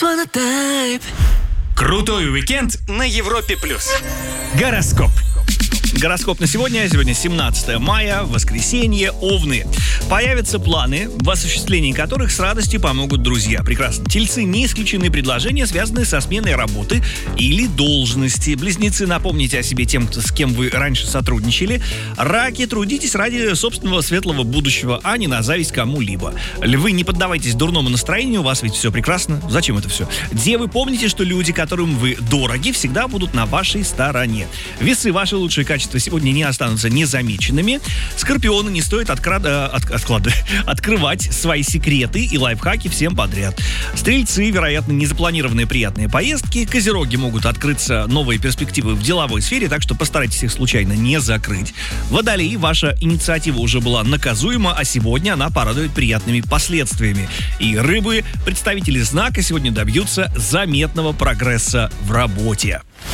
Крутой уикенд на Европе+. Гороскоп. Гороскоп на сегодня. Сегодня 17 мая, воскресенье, Овны. Появятся планы, в осуществлении которых с радостью помогут друзья. Прекрасно. Тельцы, не исключены предложения, связанные со сменой работы или должности. Близнецы, напомните о себе тем, с кем вы раньше сотрудничали. Раки, трудитесь ради собственного светлого будущего, а не на зависть кому-либо. Львы, не поддавайтесь дурному настроению, у вас ведь все прекрасно. Зачем это все? Девы, помните, что люди, которым вы дороги, всегда будут на вашей стороне. Весы, ваши лучшие качества сегодня не останутся незамеченными. Скорпионы, не стоит открывать свои секреты и лайфхаки всем подряд. Стрельцы, вероятно, незапланированные приятные поездки. Козероги, могут открыться новые перспективы в деловой сфере, так что постарайтесь их случайно не закрыть. Водолеи, ваша инициатива уже была наказуема, а сегодня она порадует приятными последствиями. И рыбы, представители знака, сегодня добьются заметного прогресса в работе.